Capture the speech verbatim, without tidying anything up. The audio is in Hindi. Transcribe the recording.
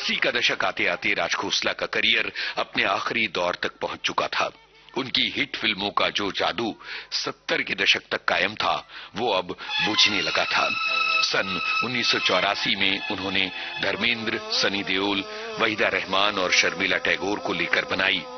अस्सी का दशक आते आते राज खोसला का करियर अपने आखिरी दौर तक पहुंच चुका था। उनकी हिट फिल्मों का जो जादू सत्तर के दशक तक कायम था, वो अब बुझने लगा था। सन उन्नीस सौ चौरासी में उन्होंने धर्मेंद्र, सनी देओल, वहीदा रहमान और शर्मिला टैगोर को लेकर बनाई